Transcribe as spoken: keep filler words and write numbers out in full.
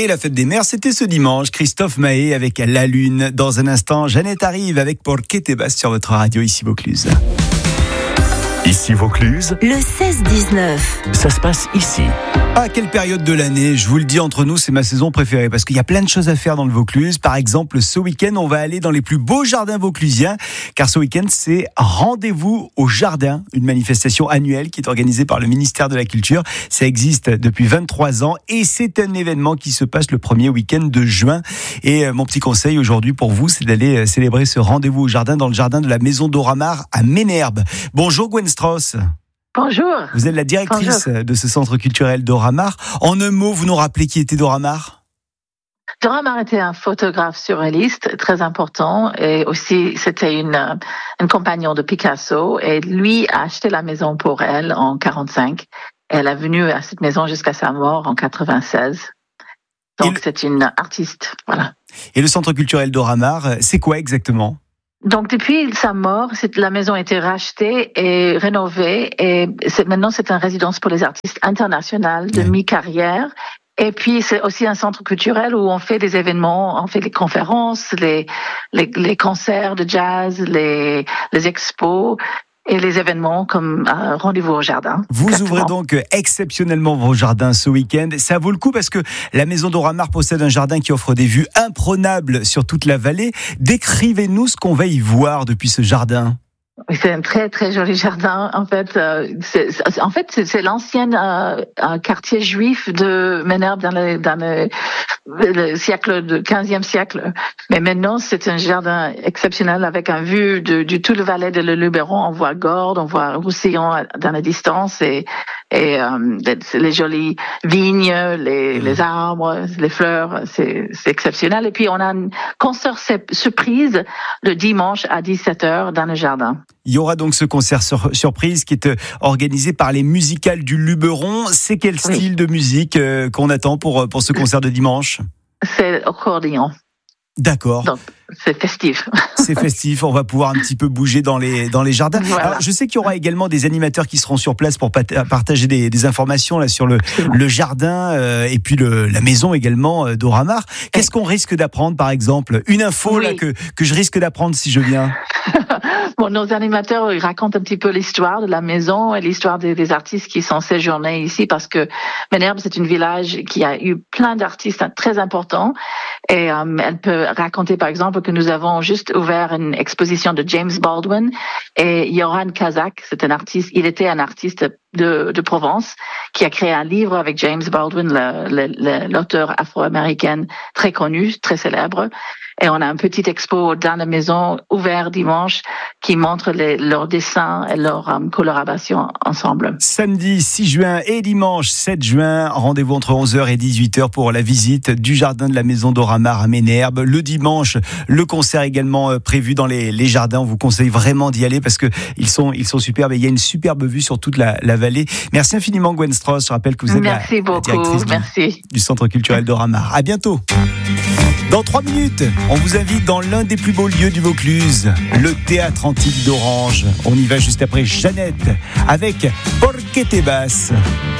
Et la fête des mères, c'était ce dimanche. Christophe Mahé avec La Lune. Dans un instant, Jeannette arrive avec Porque te vas sur votre radio ici Vaucluse. Ici Vaucluse, le seize dix-neuf. Ça se passe ici. À quelle période de l'année? Je vous le dis entre nous, c'est ma saison préférée parce qu'il y a plein de choses à faire dans le Vaucluse. Par exemple, ce week-end, on va aller dans les plus beaux jardins vauclusiens car ce week-end, c'est Rendez-vous au jardin, une manifestation annuelle qui est organisée par le ministère de la Culture. Ça existe depuis vingt-trois ans et c'est un événement qui se passe le premier week-end de juin. Et mon petit conseil aujourd'hui pour vous, c'est d'aller célébrer ce Rendez-vous au jardin dans le jardin de la Maison d'Oramar à Ménherbe. Bonjour Gwen Strauss. Bonjour. Vous êtes la directrice Bonjour. de ce centre culturel d'Oramar. En un mot, vous nous rappelez qui était d'Oramar ? d'Oramar était un photographe surréaliste très important et aussi c'était une, une compagnon de Picasso et lui a acheté la maison pour elle en quarante-cinq. Elle est venue à cette maison jusqu'à sa mort en quatre-vingt-seize. Donc le... c'est une artiste, voilà. Et le centre culturel d'Oramar, c'est quoi exactement ? Donc depuis sa mort, la maison a été rachetée et rénovée et c'est, maintenant c'est une résidence pour les artistes internationales de mi-carrière. Et puis c'est aussi un centre culturel où on fait des événements, on fait des conférences, les les, les concerts de jazz, les les expos. Et les événements comme euh, Rendez-vous au jardin. Vous exactement. ouvrez donc exceptionnellement vos jardins ce week-end. Ça vaut le coup parce que la Maison d'Oramar possède un jardin qui offre des vues imprenables sur toute la vallée. Décrivez-nous ce qu'on va y voir depuis ce jardin. C'est un très très joli jardin. En fait, euh, c'est, en fait, c'est, c'est l'ancien euh, quartier juif de Ménherbe dans le, dans le, le siècle de quinzième siècle. Mais maintenant, c'est un jardin exceptionnel avec un vue de, du tout le valais de le Luberon. On voit Gordes, on voit Roussillon dans la distance et et euh, les jolies vignes, les, mmh. les arbres, les fleurs, c'est, c'est exceptionnel. Et puis on a un concert surprise le dimanche à dix-sept heures dans le jardin. Il y aura donc ce concert sur, surprise qui est organisé par les Musicales du Luberon. C'est quel style oui. de musique euh, qu'on attend pour, pour ce concert de dimanche ? C'est accordéon. D'accord. Donc, c'est festif. C'est festif, on va pouvoir un petit peu bouger dans les, dans les jardins. Voilà. Alors, je sais qu'il y aura également des animateurs qui seront sur place pour pat- partager des, des informations là, sur le, le jardin euh, et puis le, la maison également euh, d'Oramar. Qu'est-ce qu'on risque d'apprendre, par exemple ? Une info oui. là, que, que je risque d'apprendre si je viens. Bon, nos animateurs, ils racontent un petit peu l'histoire de la maison et l'histoire des, des artistes qui sont séjournés ici parce que Ménherbe, c'est un village qui a eu plein d'artistes très importants et euh, elle peut raconter par exemple que nous avons juste ouvert une exposition de James Baldwin et Johan Kazak, c'est un artiste, il était un artiste de, de Provence qui a créé un livre avec James Baldwin, le, le, le, l'auteur afro-américain très connu, très célèbre. Et on a un petit expo dans la maison ouvert dimanche qui montre les, leurs dessins et leur um, coloration ensemble. Samedi six juin et dimanche sept juin, rendez-vous entre onze heures et dix-huit heures pour la visite du jardin de la Maison d'Oramar à Ménherbe. Le dimanche, le concert également prévu dans les, les jardins. On vous conseille vraiment d'y aller parce que ils sont, ils sont superbes et il y a une superbe vue sur toute la, la vallée. Merci infiniment Gwen Strauss. Je rappelle que vous êtes Merci la, beaucoup. la directrice Merci. Du, du Centre culturel d'Oramar. À bientôt. Dans trois minutes, on vous invite dans l'un des plus beaux lieux du Vaucluse, le Théâtre Antique d'Orange. On y va juste après Jeannette avec Porque te vas.